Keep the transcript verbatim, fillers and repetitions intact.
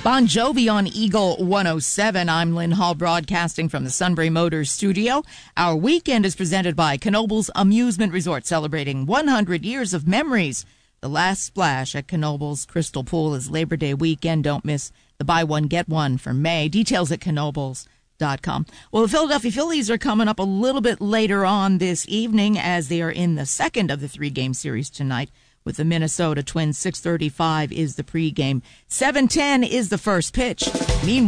Bon Jovi on Eagle one oh seven. I'm Lynn Hall, broadcasting from the Sunbury Motors studio. Our weekend is presented by Knoebels Amusement Resort, celebrating one hundred years of memories. The last splash at Knoebels Crystal Pool is Labor Day weekend. Don't miss the buy one, get one for May. Details at knoebels dot com. Well, the Philadelphia Phillies are coming up a little bit later on this evening as they are in the second of the three-game series tonight with the Minnesota Twins. six thirty-five is the pregame. seven ten is the first pitch. Meanwhile,